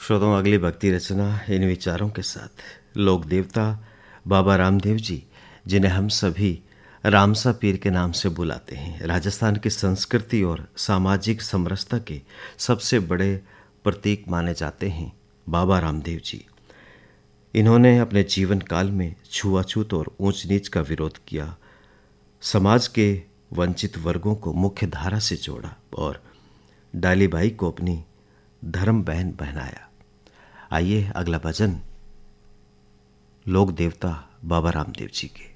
श्रोताओं, अगली भक्ति रचना इन विचारों के साथ लोक देवता बाबा रामदेव जी, जिन्हें हम सभी रामसा पीर के नाम से बुलाते हैं, राजस्थान की संस्कृति और सामाजिक समरसता के सबसे बड़े प्रतीक माने जाते हैं। बाबा रामदेव जी, इन्होंने अपने जीवन काल में छुआछूत और ऊंच नीच का विरोध किया, समाज के वंचित वर्गों को मुख्य धारा से जोड़ा और डालीबाई को अपनी धर्म बहन बनाया। आइए अगला भजन लोक देवता बाबा रामदेव जी के।